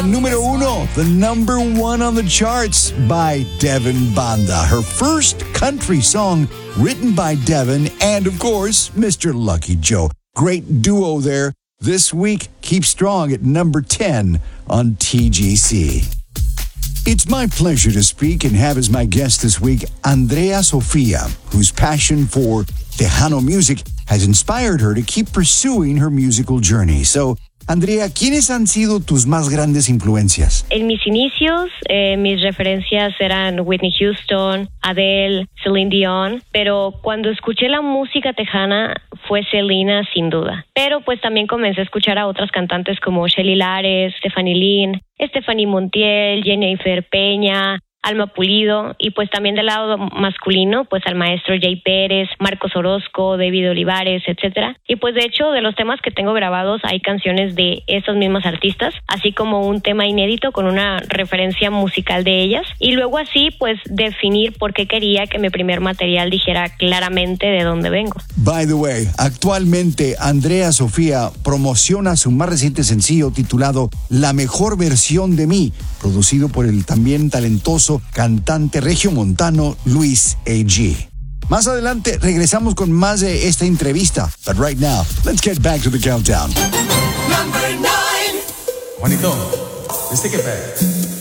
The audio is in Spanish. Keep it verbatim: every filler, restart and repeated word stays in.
Número uno, the number one on the charts by Devin Banda. Her first country song written by Devin and, of course, Mister Lucky Joe. Great duo there. This week, keep strong at number ten on T G C. It's my pleasure to speak and have as my guest this week Andrea Sofia, whose passion for Tejano music has inspired her to keep pursuing her musical journey. So, Andrea, ¿quiénes han sido tus más grandes influencias? En mis inicios, eh, mis referencias eran Whitney Houston, Adele, Celine Dion, pero cuando escuché la música tejana fue Selena sin duda. Pero pues también comencé a escuchar a otras cantantes como Shelly Lares, Stephanie Lynn, Stephanie Montiel, Jennifer Peña, Alma Pulido, y pues también del lado masculino, pues al maestro Jay Pérez, Marcos Orozco, David Olivares, etcétera. Y pues de hecho, de los temas que tengo grabados hay canciones de estos mismos artistas, así como un tema inédito con una referencia musical de ellas. Y luego así, pues definir por qué quería que mi primer material dijera claramente de dónde vengo. By the way, actualmente Andrea Sofia promociona su más reciente sencillo titulado La Mejor Versión de Mí, producido por el también talentoso cantante regiomontano Luis A G. Más adelante regresamos con más de esta entrevista. But right now, let's get back to the countdown. Number nine. Juanito, let's take it back.